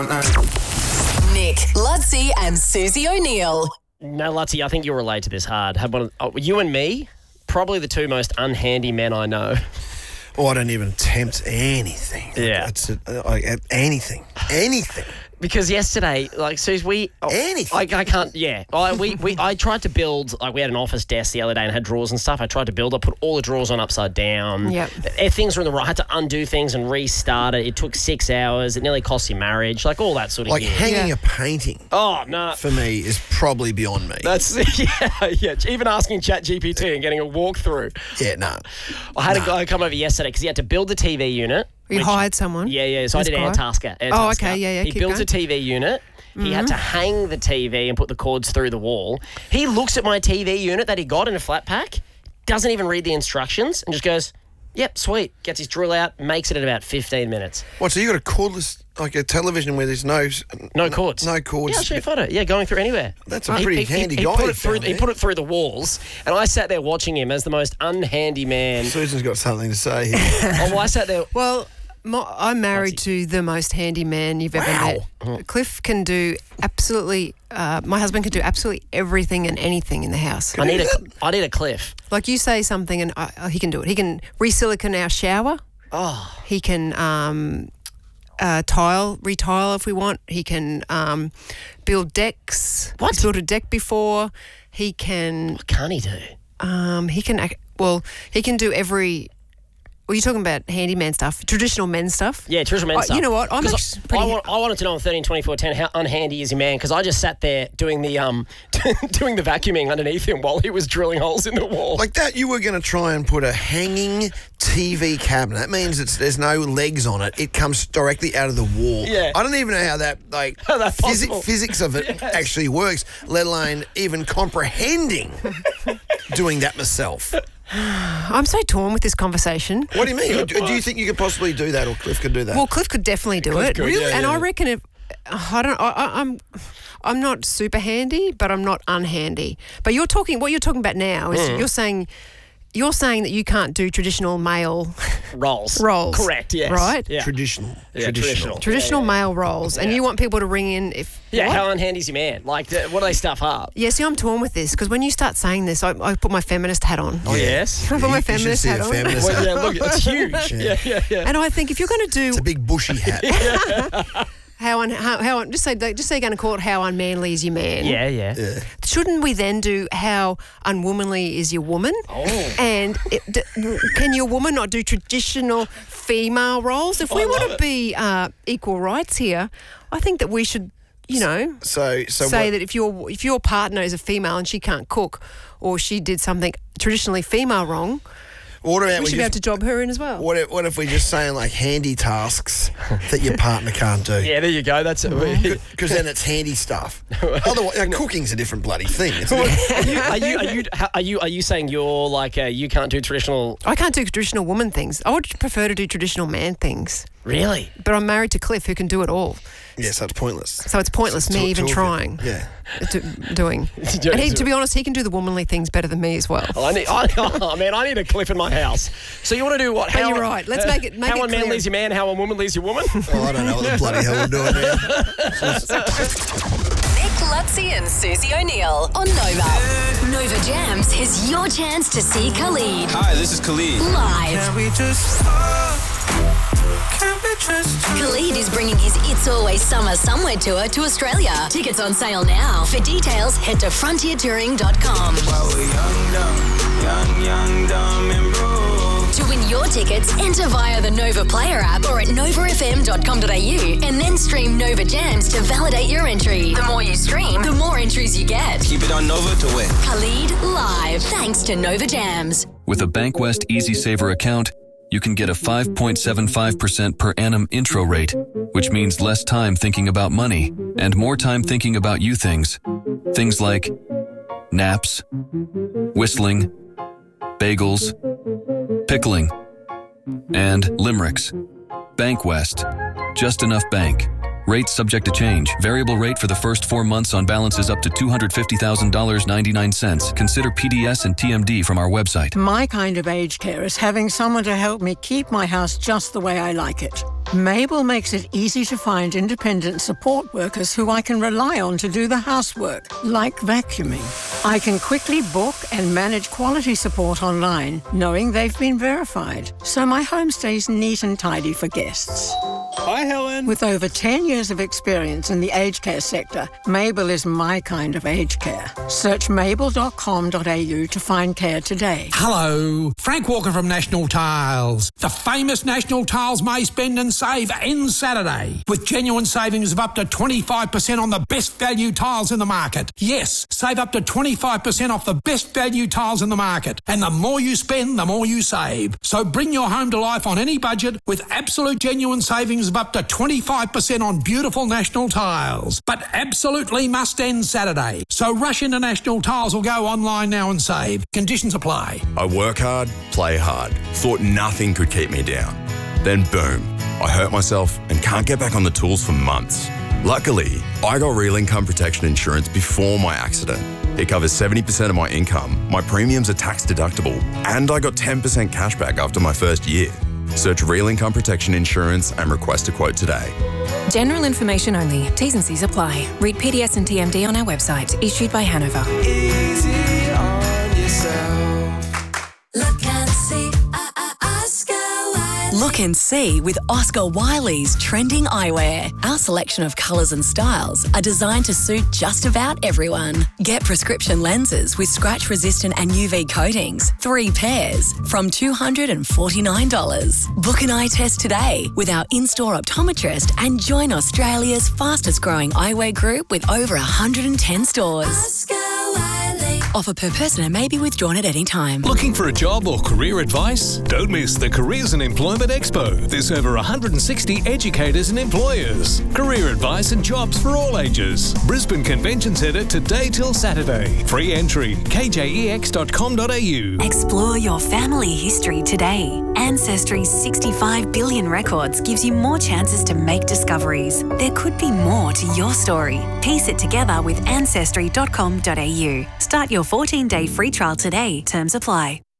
Nick, Lutzi and Susie O'Neill. No, Lutzi, I think you'll relate to this hard. You and me, probably the two most unhandy men I know. Oh, I don't even attempt anything. Yeah. Anything. Because yesterday, Suze, Anything. I can't, yeah. I tried to build, we had an office desk the other day and had drawers and stuff. I tried to build, I put all the drawers on upside down. Yep. Things were in the right. I had to undo things and restart it. It took 6 hours. It nearly cost you marriage. All that sort of gear. Hanging a painting. Oh, no. For me is probably beyond me. That's, yeah. Even asking ChatGPT and getting a walkthrough. Yeah, no. I had a guy come over yesterday because he had to build the TV unit. You hired someone? Yeah. So I did Airtasker. Oh, okay. Yeah. He builds a TV unit. He had to hang the TV and put the cords through the wall. He looks at my TV unit that he got in a flat pack, doesn't even read the instructions, and just goes, yep, sweet. Gets his drill out, makes it in about 15 minutes. What, so you got a cordless, a television where there's no cords? No cords. Yeah, I'll show you a photo. Yeah, going through anywhere. That's a pretty handy guy. He put it through the walls, and I sat there watching him as the most unhandy man. Susan's got something to say here. I sat there. Well, I'm married to the most handy man you've ever met. Cliff can do absolutely, my husband can do absolutely everything and anything in the house. I need a Cliff. Like you say something and he can do it. He can re-silicone our shower. Oh. He can retile if we want. He can build decks. What? He's built a deck before. He can... What can't he do? He can do every... Well, you're talking about handyman stuff, traditional men stuff. Yeah, traditional men stuff. You know what? I wanted to know on 13, 24, 10 how unhandy is your man, because I just sat there doing the doing the vacuuming underneath him while he was drilling holes in the wall. Like that, you were going to try and put a hanging TV cabinet. That means there's no legs on it. It comes directly out of the wall. Yeah. I don't even know how that physics of it actually works, let alone even comprehending doing that myself. I'm so torn with this conversation. What do you mean? Do you think you could possibly do that, or Cliff could do that? Well, Cliff could definitely do it. Really? Yeah, and I reckon if I'm not super handy, but I'm not unhandy. But what you're talking about now is you're saying that you can't do traditional male roles. Correct, yes. Right? Yeah. Traditional male roles. And you want people to ring in if... Yeah, what? how unhandy's your man? What do they stuff up? Yeah, see, I'm torn with this because when you start saying this, I put my feminist hat on. Oh, yes? I put my feminist hat on. Well, yeah, look, it's huge. Yeah. And I think if you're going to do... It's a big bushy hat. How just say you're going to call it how unmanly is your man. Yeah. Shouldn't we then do how unwomanly is your woman? Oh. And can your woman not do traditional female roles? If we want to be equal rights here, I think that we should, say that if your partner is a female and she can't cook or she did something traditionally female wrong, What about we should be able to job her in as well. What if we're just saying handy tasks that your partner can't do? Yeah, there you go. That's it. Because then it's handy stuff. Otherwise, cooking's a different bloody thing. Are you saying you're you can't do traditional? I can't do traditional woman things. I would prefer to do traditional man things. Really? But I'm married to Cliff, who can do it all. Yeah, so it's pointless. So it's pointless me even trying. Yeah. Doing. And to be honest, he can do the womanly things better than me as well. I need a Cliff in my house. So you want to do what? You're right. Let's make it how clear. unmanly is your man? How unwomanly is your woman? I don't know what the bloody hell we're doing here. Nick, Lutzi and Susie O'Neill on Nova. Nova Jams is your chance to see Khalid. Hi, this is Khalid. Live. Khalid is bringing his It's Always Summer Somewhere tour to Australia. Tickets on sale now. For details, head to frontiertouring.com. Young, dumb, and broke. To win your tickets, enter via the Nova Player app or at novafm.com.au and then stream Nova Jams to validate your entry. The more you stream, the more entries you get. Keep it on Nova to win. Khalid live, thanks to Nova Jams. With a Bankwest Easy Saver account, you can get a 5.75% per annum intro rate, which means less time thinking about money and more time thinking about you things. Things like naps, whistling, bagels, pickling, and limericks. Bankwest. Just enough bank. Rates subject to change. Variable rate for the first 4 months on balances up to $250,000.99. Consider PDS and TMD from our website. My kind of aged care is having someone to help me keep my house just the way I like it. Mabel makes it easy to find independent support workers who I can rely on to do the housework, like vacuuming. I can quickly book and manage quality support online, knowing they've been verified, so my home stays neat and tidy for guests. Hi, Helen. With over 10 years of experience in the aged care sector, Mabel is my kind of aged care. Search mabel.com.au to find care today. Hello, Frank Walker from National Tiles. The famous National Tiles May Spend and Save ends Saturday with genuine savings of up to 25% on the best value tiles in the market. Yes, save up to 25% off the best value tiles in the market. And the more you spend, the more you save. So bring your home to life on any budget with absolute genuine savings of up to 25% on beautiful National Tiles. But absolutely must end Saturday. So rush into National Tiles or go online now and save. Conditions apply. I work hard, play hard. Thought nothing could keep me down. Then boom, I hurt myself and can't get back on the tools for months. Luckily, I got Real Income Protection Insurance before my accident. It covers 70% of my income, my premiums are tax deductible, and I got 10% cash back after my first year. Search Real Income Protection Insurance and request a quote today. General information only. T's and C's apply. Read PDS and TMD on our website. Issued by Hanover. Easy on yourself. Look and see, Oscar Wiley. Look and see with Oscar Wiley's trending eyewear. Our selection of colours and styles are designed to suit just about everyone. Get prescription lenses with scratch-resistant and UV coatings, 3 pairs, from $249. Book an eye test today with our in-store optometrist and join Australia's fastest-growing eyewear group with over 110 stores. Oscar Wiley. Offer per person and may be withdrawn at any time. Looking for a job or career advice? Don't miss the Careers and Employment Expo. There's over 160 educators and employers. Career advice and jobs for all ages. Brisbane Convention Centre today till Saturday. Free entry. kjex.com.au. Explore your family history today. Ancestry's 65 billion records gives you more chances to make discoveries. There could be more to your story. Piece it together with ancestry.com.au. Start your 14-day free trial today. Terms apply.